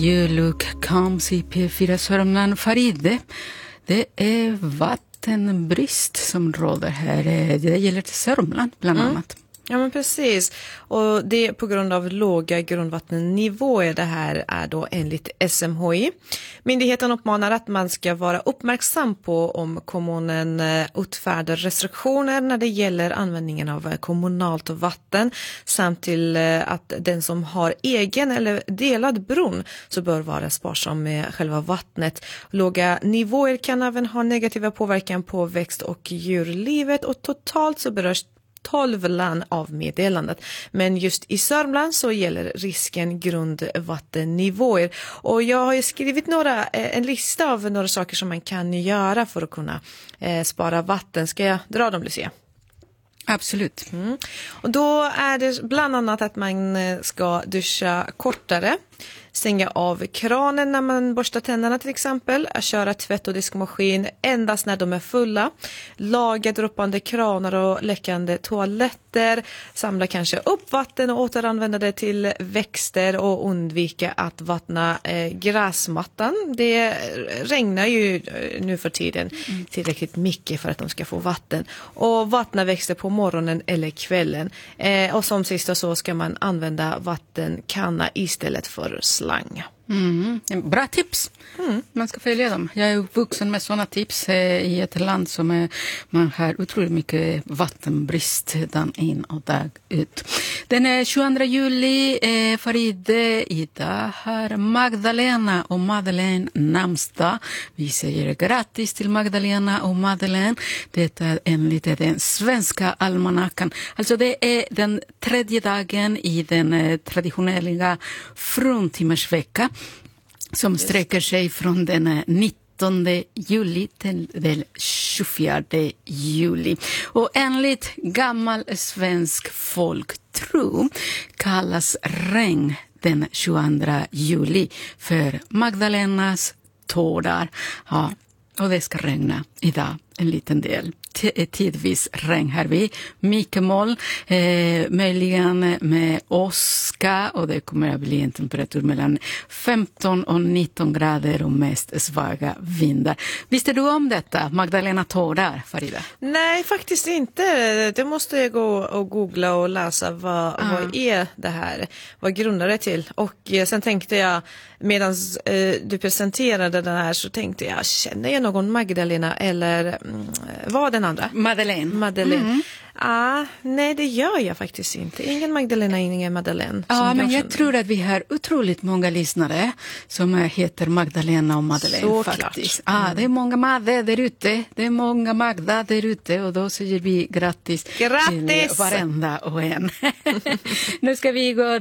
Juluk comes i P4 Sörmland. Farid, det är vattenbrist som råder här. Det gäller till Sörmland bland annat. Ja, men precis. Och det är på grund av låga grundvattennivåer. Det här är då enligt SMHI. Myndigheten uppmanar att man ska vara uppmärksam på om kommunen utfärdar restriktioner när det gäller användningen av kommunalt vatten. Samt till att den som har egen eller delad brunn så bör vara sparsam med själva vattnet. Låga nivåer kan även ha negativa påverkan på växt- och djurlivet, och totalt så berörs 12 län av meddelandet. Men just i Sörmland så gäller risken grundvattennivåer. Och jag har ju skrivit en lista av några saker som man kan göra för att kunna spara vatten. Ska jag dra dem, Lucia? Absolut. Och då är det bland annat att man ska duscha kortare, stänga av kranen när man borstar tänderna till exempel, köra tvätt- och diskmaskin endast när de är fulla, laga droppande kranar och läckande toaletter, samla kanske upp vatten och återanvända det till växter och undvika att vattna gräsmattan. Det regnar ju nu för tiden tillräckligt mycket för att de ska få vatten, och vattna växter på morgonen eller kvällen. Och som sista så ska man använda vattenkanna istället för slang. Bra tips. Man ska följa dem. Jag är uppvuxen med sådana tips i ett land som man har otroligt mycket vattenbrist dag in och dag ut. Den 22 juli, Farid, idag har Magdalena och Madeleine namnsdag. Vi säger grattis till Magdalena och Madeleine. Det är enligt den svenska almanackan. Alltså det är den tredje dagen i den traditionella fruntimmersvecka som sträcker sig från den 19 juli till den 24 juli. Och enligt gammal svensk folktro kallas regn den 22 juli för Magdalenas tårar. Ja, och det ska regna idag en liten del. Tidvis regn här vid. Mycket moln, möjligen med åska, och det kommer att bli en temperatur mellan 15 och 19 grader och mest svaga vindar. Visste du om detta, Magdalena tårar, Farida? Nej, faktiskt inte. Det måste jag gå och googla och läsa vad är det här? Vad grundar det till? Och sen tänkte jag, medan du presenterade den här, så tänkte jag, känner jag någon Magdalena eller vad den andra? Madeleine. Nej, det gör jag faktiskt inte. Ingen Magdalena, ingen Madeleine. Ja, men jag tror att vi har otroligt många lyssnare som heter Magdalena och Madeleine. Så faktiskt. Klart. Det är många Madde där ute. Det är många Magda där ute, och då säger vi grattis till varenda och en. Nu ska vi gå